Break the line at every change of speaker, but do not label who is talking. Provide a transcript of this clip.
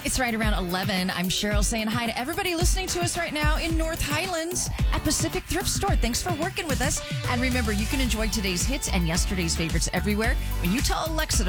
It's right around 11. I'm Cheryl saying hi to everybody listening to us right now in North Highlands at Pacific Thrift Store. Thanks for working with us. And remember, you can enjoy today's hits and yesterday's favorites everywhere when you tell Alexa to